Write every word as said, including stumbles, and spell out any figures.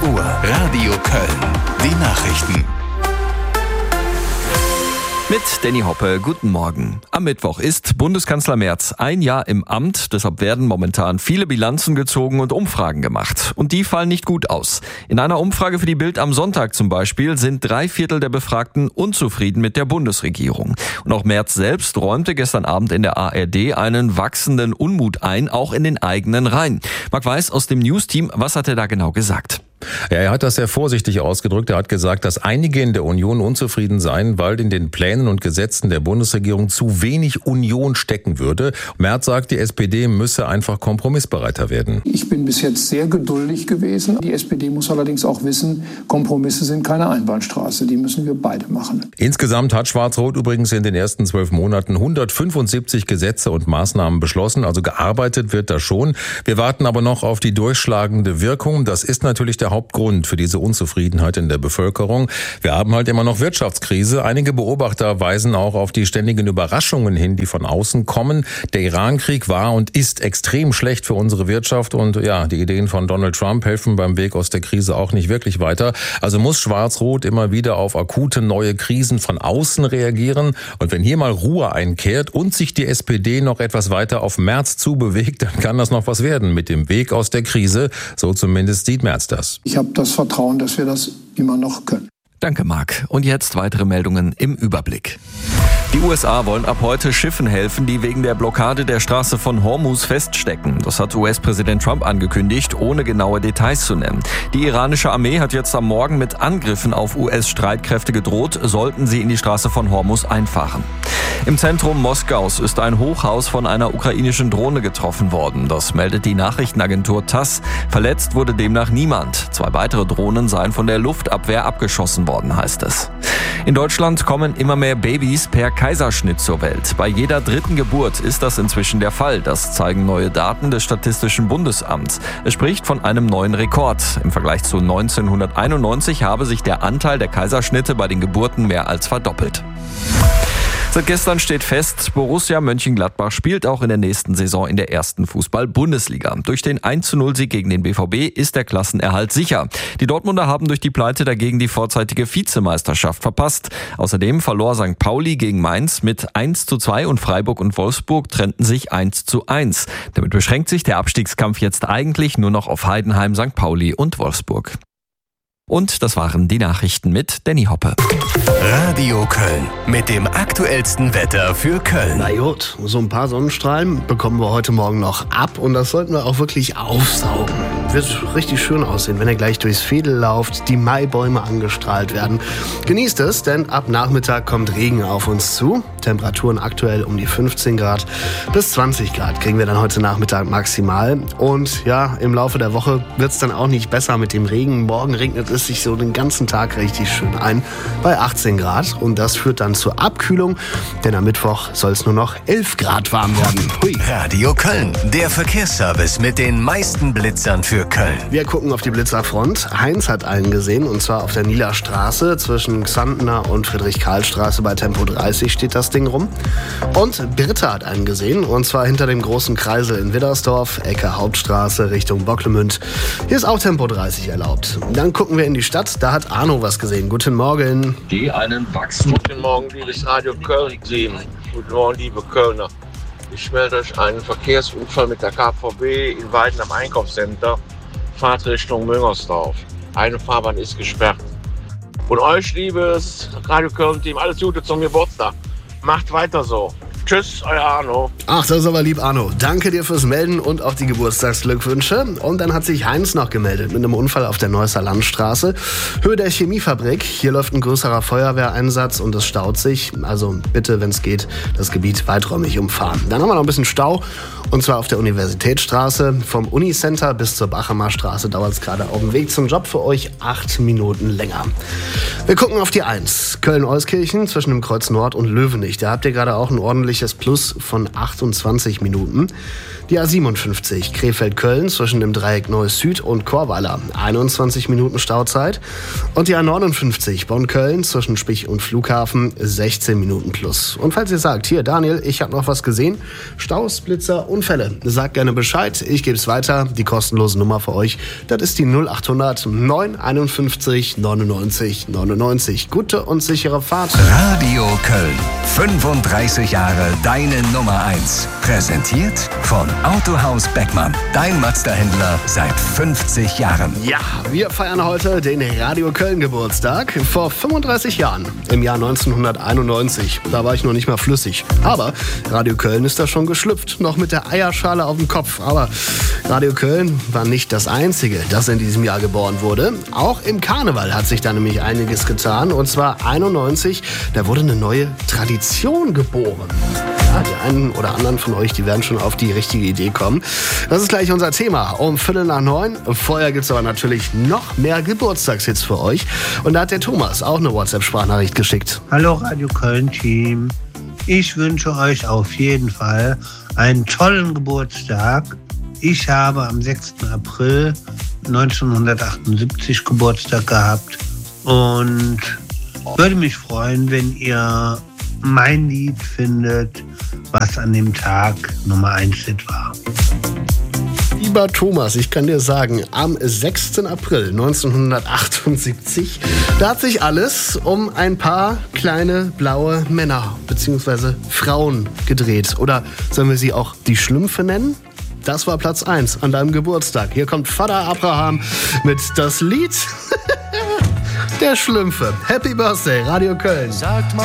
Uhr Radio Köln. Die Nachrichten. Mit Danny Hoppe, guten Morgen. Am Mittwoch ist Bundeskanzler Merz ein Jahr im Amt. Deshalb werden momentan viele Bilanzen gezogen und Umfragen gemacht. Und die fallen nicht gut aus. In einer Umfrage für die Bild am Sonntag zum Beispiel sind drei Viertel der Befragten unzufrieden mit der Bundesregierung. Und auch Merz selbst räumte gestern Abend in der A R D einen wachsenden Unmut ein, auch in den eigenen Reihen. Marc Weiß aus dem News-Team, was hat er da genau gesagt? Ja, er hat das sehr vorsichtig ausgedrückt. Er hat gesagt, dass einige in der Union unzufrieden seien, weil in den Plänen und Gesetzen der Bundesregierung zu wenig Union stecken würde. Merz sagt, die S P D müsse einfach kompromissbereiter werden. Ich bin bis jetzt sehr geduldig gewesen. Die S P D muss allerdings auch wissen, Kompromisse sind keine Einbahnstraße. Die müssen wir beide machen. Insgesamt hat Schwarz-Rot übrigens in den ersten zwölf Monaten hundertfünfundsiebzig Gesetze und Maßnahmen beschlossen. Also gearbeitet wird da schon. Wir warten aber noch auf die durchschlagende Wirkung. Das ist natürlich der Hauptgrund für diese Unzufriedenheit in der Bevölkerung. Wir haben halt immer noch Wirtschaftskrise. Einige Beobachter weisen auch auf die ständigen Überraschungen hin, die von außen kommen. Der Iran-Krieg war und ist extrem schlecht für unsere Wirtschaft und ja, die Ideen von Donald Trump helfen beim Weg aus der Krise auch nicht wirklich weiter. Also muss Schwarz-Rot immer wieder auf akute neue Krisen von außen reagieren. Und wenn hier mal Ruhe einkehrt und sich die S P D noch etwas weiter auf Merz zubewegt, dann kann das noch was werden mit dem Weg aus der Krise. So zumindest sieht Merz das. Ich habe das Vertrauen, dass wir das immer noch können. Danke, Marc. Und jetzt weitere Meldungen im Überblick. Die U S A wollen ab heute Schiffen helfen, die wegen der Blockade der Straße von Hormuz feststecken. Das hat U S-Präsident Trump angekündigt, ohne genaue Details zu nennen. Die iranische Armee hat jetzt am Morgen mit Angriffen auf U S-Streitkräfte gedroht, sollten sie in die Straße von Hormuz einfahren. Im Zentrum Moskaus ist ein Hochhaus von einer ukrainischen Drohne getroffen worden. Das meldet die Nachrichtenagentur TASS. Verletzt wurde demnach niemand. Zwei weitere Drohnen seien von der Luftabwehr abgeschossen worden, heißt es. In Deutschland kommen immer mehr Babys per Kaiserschnitt zur Welt. Bei jeder dritten Geburt ist das inzwischen der Fall. Das zeigen neue Daten des Statistischen Bundesamts. Es spricht von einem neuen Rekord. Im Vergleich zu neunzehnhunderteinundneunzig habe sich der Anteil der Kaiserschnitte bei den Geburten mehr als verdoppelt. Seit gestern steht fest, Borussia Mönchengladbach spielt auch in der nächsten Saison in der ersten Fußball-Bundesliga. Durch den eins zu null Sieg gegen den B V B ist der Klassenerhalt sicher. Die Dortmunder haben durch die Pleite dagegen die vorzeitige Vizemeisterschaft verpasst. Außerdem verlor Sankt Pauli gegen Mainz mit eins zu zwei und Freiburg und Wolfsburg trennten sich eins zu eins. Damit beschränkt sich der Abstiegskampf jetzt eigentlich nur noch auf Heidenheim, Sankt Pauli und Wolfsburg. Und das waren die Nachrichten mit Danny Hoppe. Radio Köln mit dem aktuellsten Wetter für Köln. Na gut, so ein paar Sonnenstrahlen bekommen wir heute Morgen noch ab und das sollten wir auch wirklich aufsaugen. Wird richtig schön aussehen, wenn ihr gleich durchs Veedel lauft, die Maibäume angestrahlt werden. Genießt es, denn ab Nachmittag kommt Regen auf uns zu. Temperaturen aktuell um die fünfzehn Grad bis zwanzig Grad kriegen wir dann heute Nachmittag maximal. Und ja, im Laufe der Woche wird es dann auch nicht besser mit dem Regen. Morgen regnet es sich so den ganzen Tag richtig schön ein bei achtzehn Grad. Und das führt dann zur Abkühlung, denn am Mittwoch soll es nur noch elf Grad warm werden. Hui. Radio Köln, der Verkehrsservice mit den meisten Blitzern für Köln. Wir gucken auf die Blitzerfront. Heinz hat einen gesehen, und zwar auf der Nieler Straße zwischen Xantener und Friedrich-Karl-Straße bei Tempo dreißig steht das Ding rum. Und Britta hat einen gesehen, und zwar hinter dem großen Kreisel in Widdersdorf, Ecke Hauptstraße Richtung Bocklemünd. Hier ist auch Tempo dreißig erlaubt. Dann gucken wir in die Stadt, da hat Arno was gesehen. Guten Morgen. Die einen wachsen. Guten Morgen, liebes Radio Köln-Team. Guten Morgen, liebe Kölner. Ich melde euch einen Verkehrsunfall mit der K V B in Weiden am Einkaufscenter. Fahrt Richtung Müngersdorf. Eine Fahrbahn ist gesperrt. Und euch, liebes Radio Köln-Team, alles Gute zum Geburtstag. Macht weiter so. Tschüss, euer Arno. Ach, das ist aber lieb, Arno. Danke dir fürs Melden und auch die Geburtstagsglückwünsche. Und dann hat sich Heinz noch gemeldet mit einem Unfall auf der Neusser Landstraße. Höhe der Chemiefabrik. Hier läuft ein größerer Feuerwehreinsatz und es staut sich. Also bitte, wenn es geht, das Gebiet weiträumig umfahren. Dann haben wir noch ein bisschen Stau. Und zwar auf der Universitätsstraße. Vom Unicenter bis zur Bachemer Straße dauert es gerade auf dem Weg zum Job für euch acht Minuten länger. Wir gucken auf die eins. Köln-Euskirchen zwischen dem Kreuz Nord und Löwenich. Da habt ihr gerade auch ein ordentliches Plus von achtundzwanzig Minuten. Die A siebenundfünfzig Krefeld-Köln zwischen dem Dreieck Neues Süd und Chorweiler, einundzwanzig Minuten Stauzeit. Und die A neunundfünfzig Bonn-Köln zwischen Spich und Flughafen, sechzehn Minuten plus. Und falls ihr sagt, hier Daniel, ich habe noch was gesehen, Staus, Blitzer und Unfälle? Sagt gerne Bescheid, ich gebe es weiter. Die kostenlose Nummer für euch, das ist die null achthundert neun einundfünfzig neunundneunzig neunundneunzig. Gute und sichere Fahrt. Radio Köln. fünfunddreißig Jahre deine Nummer eins. Präsentiert von Autohaus Beckmann. Dein Mazda-Händler seit fünfzig Jahren. Ja, wir feiern heute den Radio Köln Geburtstag. Vor fünfunddreißig Jahren, im Jahr neunzehnhunderteinundneunzig. Da war ich noch nicht mal flüssig. Aber Radio Köln ist da schon geschlüpft. Noch mit der Eierschale auf dem Kopf. Aber Radio Köln war nicht das Einzige, das in diesem Jahr geboren wurde. Auch im Karneval hat sich da nämlich einiges getan. Und zwar einundneunzig, da wurde eine neue Tradition geboren. Ja, die einen oder anderen von euch, die werden schon auf die richtige Idee kommen. Das ist gleich unser Thema. Um Viertel nach neun. Vorher gibt es aber natürlich noch mehr Geburtstagshits für euch. Und da hat der Thomas auch eine WhatsApp-Sprachnachricht geschickt. Hallo Radio Köln-Team. Ich wünsche euch auf jeden Fall einen tollen Geburtstag. Ich habe am sechsten April neunzehnhundertachtundsiebzig Geburtstag gehabt und würde mich freuen, wenn ihr mein Lied findet, was an dem Tag Nummer eins Hit war. Lieber Thomas, ich kann dir sagen, am sechsten April neunzehnhundertachtundsiebzig, da hat sich alles um ein paar kleine blaue Männer bzw. Frauen gedreht. Oder sollen wir sie auch die Schlümpfe nennen? Das war Platz eins an deinem Geburtstag. Hier kommt Vater Abraham mit das Lied der Schlümpfe. Happy Birthday, Radio Köln.